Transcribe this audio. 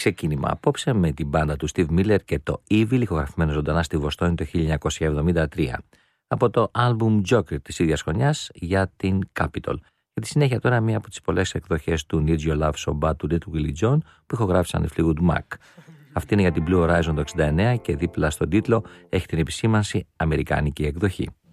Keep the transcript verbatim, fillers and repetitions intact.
ξεκίνημα απόψε με την μπάντα του Steve Miller και το Evil, ηχογραφημένο ζωντανά στη Βοστόνη το χίλια εννιακόσια εβδομήντα τρία. Από το album Joker της ίδιας χρονιάς για την Capitol. Και τη συνέχεια τώρα μία από τις πολλές εκδοχές του Need Your Love So Bad του Little Willie John που ηχογράφησαν οι Fleetwood Mac. Αυτή είναι για την Blue Horizon το εξήντα εννέα και δίπλα στον τίτλο έχει την επισήμανση αμερικάνικη εκδοχή.